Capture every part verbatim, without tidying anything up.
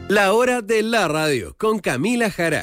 La hora de la radio con Camila Jara.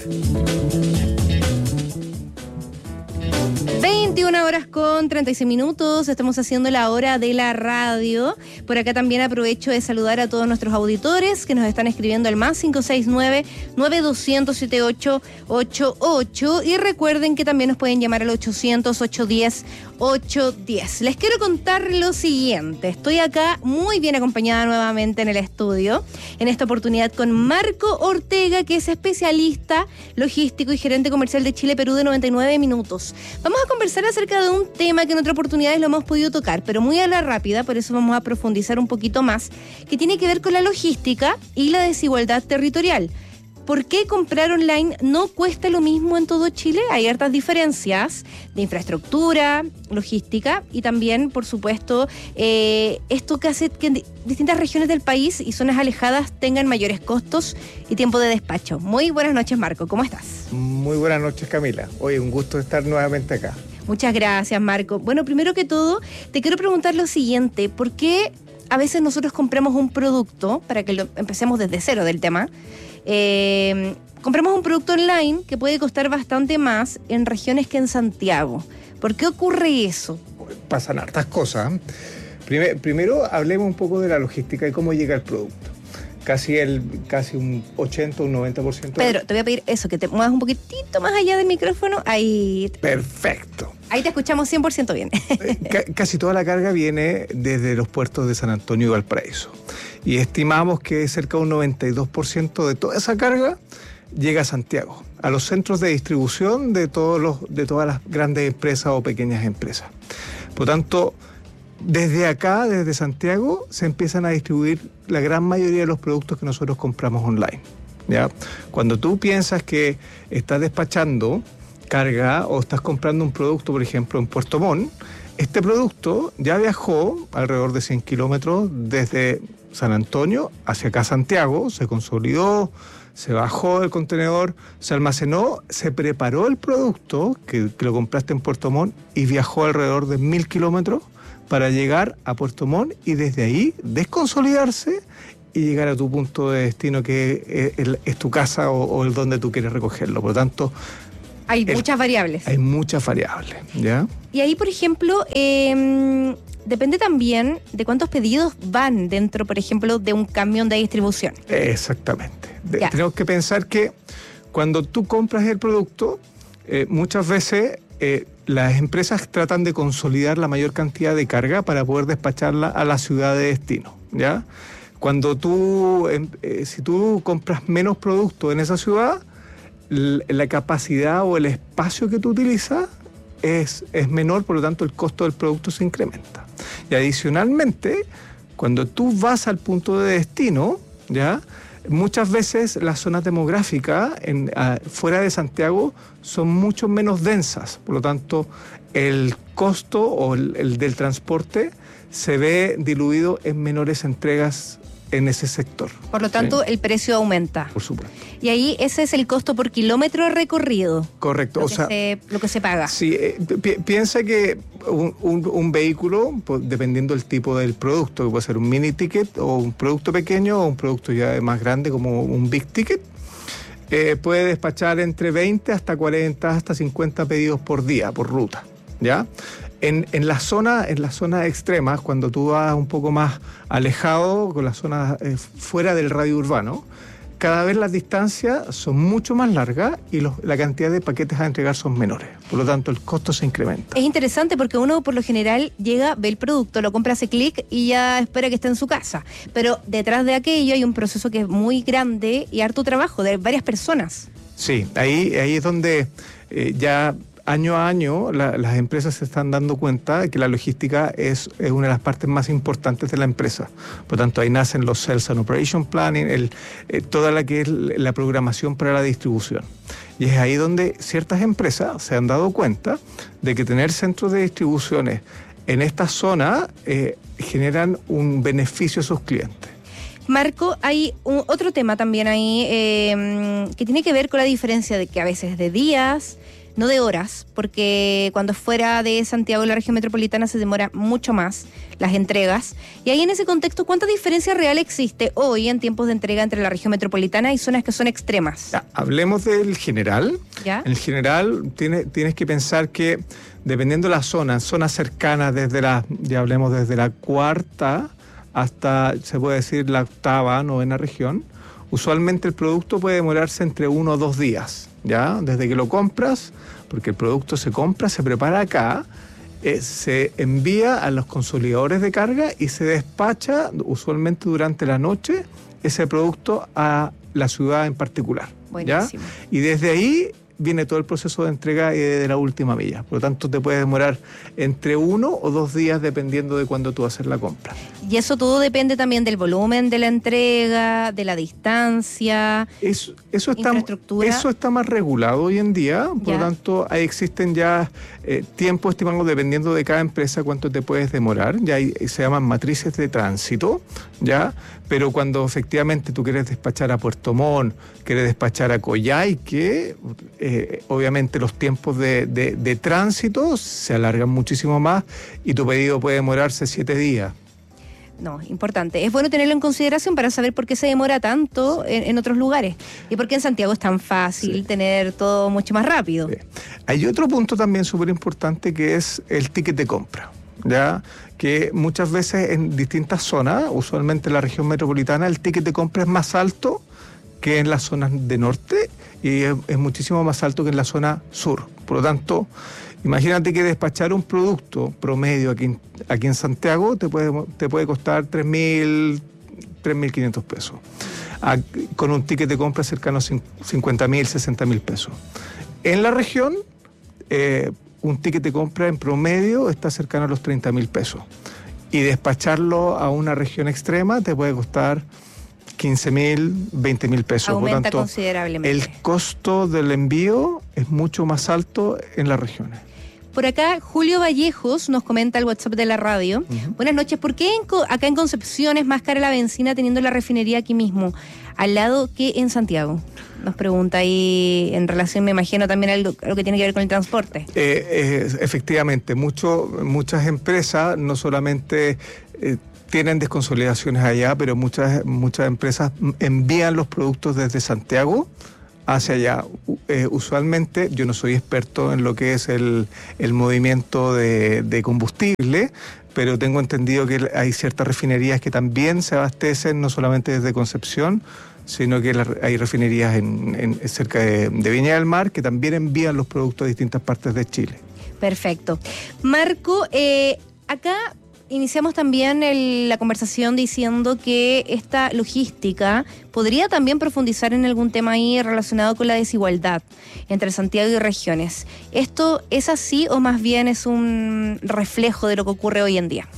veintiuna horas con treinta y seis minutos, estamos haciendo la hora de la radio. Por acá también aprovecho de saludar a todos nuestros auditores que nos están escribiendo al más cinco seis nueve, nueve dos cero cero, siete ocho ocho ocho y recuerden que también nos pueden llamar al ochocientos, ochocientos diez, ochocientos diez. Les quiero contar lo siguiente, estoy acá muy bien acompañada nuevamente en el estudio, en esta oportunidad con Marco Ortega, que es especialista logístico y gerente comercial de Chile Perú de noventa y nueve minutos. Vamos a conversar acerca de un tema que en otras oportunidades lo hemos podido tocar, pero muy a la rápida, por eso vamos a profundizar un poquito más, que tiene que ver con la logística y la desigualdad territorial. ¿Por qué comprar online no cuesta lo mismo en todo Chile? Hay hartas diferencias de infraestructura, logística y también, por supuesto, eh, esto que hace que en distintas regiones del país y zonas alejadas tengan mayores costos y tiempo de despacho. Muy buenas noches, Marco. ¿Cómo estás? Muy buenas noches, Camila. Oye, un gusto estar nuevamente acá. Muchas gracias, Marco. Bueno, primero que todo, te quiero preguntar lo siguiente. ¿Por qué a veces nosotros compramos un producto, para que lo empecemos desde cero del tema, Eh, compramos un producto online que puede costar bastante más en regiones que en Santiago? ¿Por qué ocurre eso? Pasan hartas cosas. Primer, primero hablemos un poco de la logística y cómo llega el producto. Casi el casi un ochenta, un noventa por ciento. Pedro, te voy a pedir eso, que te muevas un poquitito más allá del micrófono. Ahí. Perfecto. Ahí te escuchamos cien por ciento bien. C- casi toda la carga viene desde los puertos de San Antonio y Valparaíso. Y estimamos que cerca de un noventa y dos por ciento de toda esa carga llega a Santiago, a los centros de distribución de, todos los, de todas las grandes empresas o pequeñas empresas. Por tanto, desde acá, desde Santiago, se empiezan a distribuir la gran mayoría de los productos que nosotros compramos online, ¿ya? Cuando tú piensas que estás despachando carga o estás comprando un producto, por ejemplo, en Puerto Montt, este producto ya viajó alrededor de cien kilómetros desde San Antonio hacia acá Santiago, se consolidó, se bajó el contenedor, se almacenó, se preparó el producto que, que lo compraste en Puerto Montt y viajó alrededor de mil kilómetros para llegar a Puerto Montt y desde ahí desconsolidarse y llegar a tu punto de destino, que es, es, es tu casa o, o el donde tú quieres recogerlo. Por lo tanto, hay el, muchas variables. Hay muchas variables, ¿ya? Y ahí, por ejemplo, eh, depende también de cuántos pedidos van dentro, por ejemplo, de un camión de distribución. Exactamente. De, tenemos que pensar que cuando tú compras el producto, eh, muchas veces eh, las empresas tratan de consolidar la mayor cantidad de carga para poder despacharla a la ciudad de destino, ¿ya? Cuando tú, eh, si tú compras menos producto en esa ciudad, la capacidad o el espacio que tú utilizas es, es menor, por lo tanto el costo del producto se incrementa. Y adicionalmente, cuando tú vas al punto de destino, ¿ya? Muchas veces las zonas demográficas en, a, fuera de Santiago son mucho menos densas, por lo tanto el costo o el, el del transporte se ve diluido en menores entregas en ese sector. Por lo tanto, ¿sí? El precio aumenta. Por supuesto. Y ahí ese es el costo por kilómetro recorrido. Correcto. Lo, o que, sea, se, lo que se paga. Sí, eh, pi- piensa que un, un, un vehículo, pues, dependiendo del tipo del producto, que puede ser un mini ticket o un producto pequeño o un producto ya más grande como un big ticket, eh, puede despachar entre veinte hasta cuarenta, hasta cincuenta pedidos por día, por ruta, ¿ya? En, en las zonas en las zonas extremas, cuando tú vas un poco más alejado, con las zonas eh, fuera del radio urbano, cada vez las distancias son mucho más largas y los, la cantidad de paquetes a entregar son menores. Por lo tanto, el costo se incrementa. Es interesante porque uno, por lo general, llega, ve el producto, lo compra, hace clic y ya espera que esté en su casa. Pero detrás de aquello hay un proceso que es muy grande y harto trabajo de varias personas. Sí, ahí, ahí es donde eh, ya año a año la, las empresas se están dando cuenta de que la logística es, es una de las partes más importantes de la empresa. Por tanto, ahí nacen los Sales and Operation Planning, el, eh, toda la que es la programación para la distribución. Y es ahí donde ciertas empresas se han dado cuenta de que tener centros de distribuciones en esta zona eh, generan un beneficio a sus clientes. Marco, hay un, otro tema también ahí eh, que tiene que ver con la diferencia de que a veces de días, no de horas, porque cuando fuera de Santiago y la región metropolitana se demora mucho más las entregas. Y ahí en ese contexto, ¿cuánta diferencia real existe hoy en tiempos de entrega entre la región metropolitana y zonas que son extremas? Ya, hablemos del general. ¿Ya? En general tiene, tienes que pensar que dependiendo de la zona, zonas cercanas desde la, ya hablemos desde la cuarta hasta, se puede decir, la octava, novena región, usualmente el producto puede demorarse entre uno o dos días, ¿ya? Desde que lo compras, porque el producto se compra, se prepara acá, eh, se envía a los consolidadores de carga y se despacha usualmente durante la noche ese producto a la ciudad en particular, ¿ya? Buenísimo. Y desde ahí viene todo el proceso de entrega de la última milla. Por lo tanto, te puede demorar entre uno o dos días dependiendo de cuándo tú haces la compra. Y eso todo depende también del volumen de la entrega, de la distancia, eso, eso, está, infraestructura. eso está más regulado hoy en día. Por Ya. lo tanto, ahí existen ya eh, tiempos estimados dependiendo de cada empresa cuánto te puedes demorar. Ya hay, se llaman matrices de tránsito, ¿ya? Pero cuando efectivamente tú quieres despachar a Puerto Montt, quieres despachar a Coyhaique, eh, obviamente los tiempos de, de, de tránsito se alargan muchísimo más y tu pedido puede demorarse siete días. No, importante. Es bueno tenerlo en consideración para saber por qué se demora tanto en, en otros lugares y por qué en Santiago es tan fácil Sí. tener todo mucho más rápido. Sí. Hay otro punto también súper importante que es el ticket de compra, ¿ya? Que muchas veces en distintas zonas, usualmente en la región metropolitana, el ticket de compra es más alto que en las zonas de norte y es, es muchísimo más alto que en la zona sur. Por lo tanto, imagínate que despachar un producto promedio aquí, en- aquí en Santiago te puede, te puede costar tres mil, tres mil quinientos pesos. A- con un ticket de compra cercano a cincuenta mil, sesenta mil pesos. En la región, eh, un ticket de compra en promedio está cercano a los treinta mil pesos. Y despacharlo a una región extrema te puede costar quince mil, veinte mil pesos. Aumenta Por tanto, considerablemente. el costo del envío es mucho más alto en las regiones. Por acá, Julio Vallejos nos comenta el WhatsApp de la radio. Ujú. Buenas noches. ¿Por qué en Co- acá en Concepción es más cara la benzina teniendo la refinería aquí mismo, al lado que en Santiago? Nos pregunta ahí en relación, me imagino, también a lo, a lo que tiene que ver con el transporte. Eh, eh, efectivamente, mucho, muchas empresas no solamente eh, tienen desconsolidaciones allá, pero muchas, muchas empresas envían los productos desde Santiago hacia allá. U- eh, usualmente, yo no soy experto en lo que es el, el movimiento de, de combustible, pero tengo entendido que hay ciertas refinerías que también se abastecen no solamente desde Concepción, sino que la- hay refinerías en, en- cerca de, de Viña del Mar que también envían los productos a distintas partes de Chile. Perfecto. Marco, eh, acá iniciamos también el- la conversación diciendo que esta logística podría también profundizar en algún tema ahí relacionado con la desigualdad entre Santiago y regiones. ¿Esto es así o más bien es un reflejo de lo que ocurre hoy en día?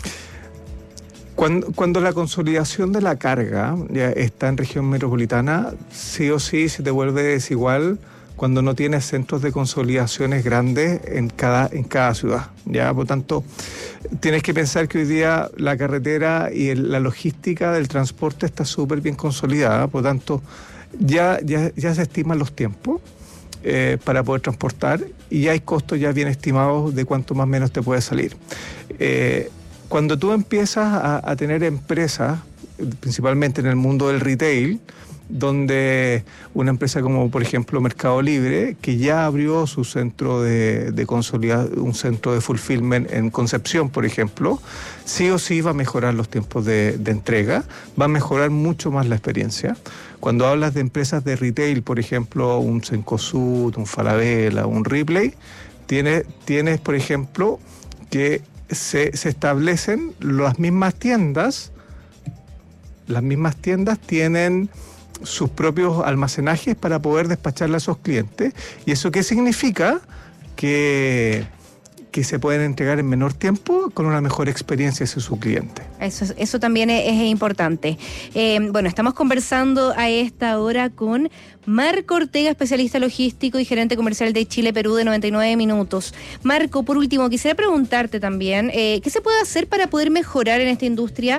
Cuando, cuando la consolidación de la carga ya está en región metropolitana, sí o sí se te vuelve desigual cuando no tienes centros de consolidaciones grandes en cada, en cada ciudad. ¿Ya? Por tanto, tienes que pensar que hoy día la carretera y el- la logística del transporte está súper bien consolidada, por tanto, ya, ya, ya se estiman los tiempos eh, para poder transportar y ya hay costos ya bien estimados de cuánto más o menos te puede salir. Eh, Cuando tú empiezas a, a tener empresas, principalmente en el mundo del retail, donde una empresa como por ejemplo Mercado Libre, que ya abrió su centro de, de consolidación, un centro de fulfillment en Concepción, por ejemplo, sí o sí va a mejorar los tiempos de, de entrega, va a mejorar mucho más la experiencia. Cuando hablas de empresas de retail, por ejemplo, un Cencosud, un Falabella, un Ripley, tienes, tienes por ejemplo, que Se, se establecen las mismas tiendas, las mismas tiendas tienen sus propios almacenajes para poder despacharle a esos clientes. ¿Y eso qué significa? Que, que se pueden entregar en menor tiempo con una mejor experiencia hacia su cliente. Eso, es- eso también es, es importante. Eh, bueno, estamos conversando a esta hora con Marco Ortega, especialista logístico y gerente comercial de Chile Perú de noventa y nueve minutos. Marco, por último, quisiera preguntarte también, eh, ¿qué se puede hacer para poder mejorar en esta industria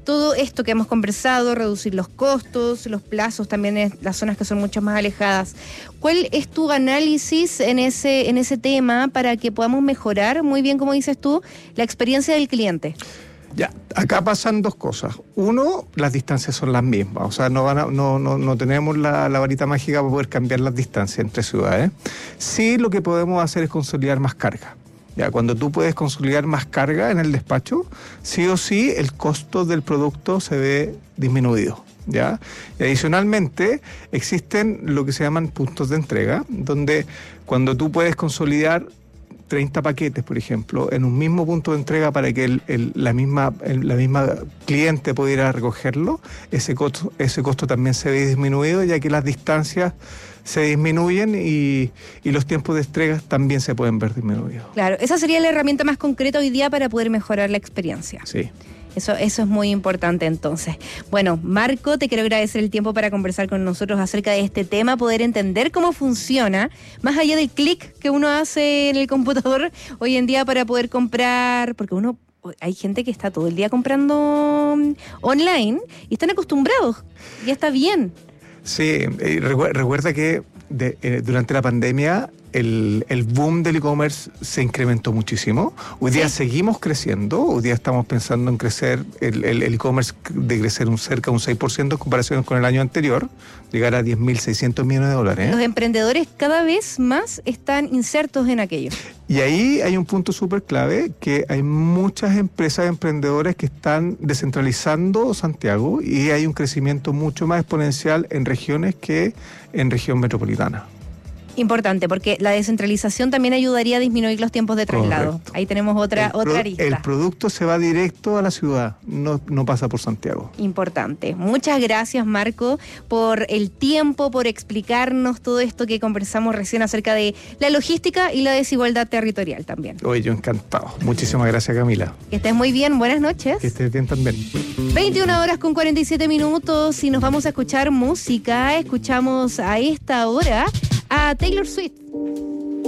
todo esto que hemos conversado, reducir los costos, los plazos también en las zonas que son mucho más alejadas. ¿Cuál es tu análisis en ese, en ese tema para que podamos mejorar, muy bien como dices tú, la experiencia del cliente? Ya, acá pasan dos cosas. Uno, las distancias son las mismas, o sea, no van a, no, no, no tenemos la, la varita mágica para poder cambiar las distancias entre ciudades. Sí, lo que podemos hacer es consolidar más carga. Ya, cuando tú puedes consolidar más carga en el despacho, sí o sí el costo del producto se ve disminuido. ¿Ya? Y adicionalmente existen lo que se llaman puntos de entrega, donde cuando tú puedes consolidar treinta paquetes, por ejemplo, en un mismo punto de entrega para que el, el, la, misma, el, la misma cliente pudiera recogerlo, ese costo, ese costo también se ve disminuido, ya que las distancias se disminuyen y, y los tiempos de entrega también se pueden ver disminuidos. Claro, esa sería la herramienta más concreta hoy día para poder mejorar la experiencia. Sí. Eso, eso es muy importante entonces. Bueno, Marco, te quiero agradecer el tiempo para conversar con nosotros acerca de este tema, poder entender cómo funciona, más allá del clic que uno hace en el computador hoy en día para poder comprar, porque uno, hay gente que está todo el día comprando online y están acostumbrados, ya está bien. Sí, eh, recu- recuerda que de, eh, durante la pandemia el, el boom del e-commerce se incrementó muchísimo. Hoy día sí. Seguimos creciendo, hoy día estamos pensando en crecer, el, el, el e-commerce de crecer un cerca de un seis por ciento en comparación con el año anterior, llegar a diez mil seiscientos millones de dólares. Los emprendedores cada vez más están insertos en aquello. Y ahí hay un punto súper clave, que hay muchas empresas emprendedores que están descentralizando Santiago y hay un crecimiento mucho más exponencial en regiones que en región metropolitana. Importante, porque la descentralización también ayudaría a disminuir los tiempos de traslado. Correcto. Ahí tenemos otra, el otra pro, arista. El producto se va directo a la ciudad, no, no pasa por Santiago. Importante. Muchas gracias, Marco, por el tiempo, por explicarnos todo esto que conversamos recién acerca de la logística y la desigualdad territorial también. Oye, yo encantado. Muchísimas gracias, Camila. Que estés muy bien. Buenas noches. Que estés bien también. veintiuna horas con cuarenta y siete minutos y nos vamos a escuchar música. Escuchamos a esta hora a Taylor Swift.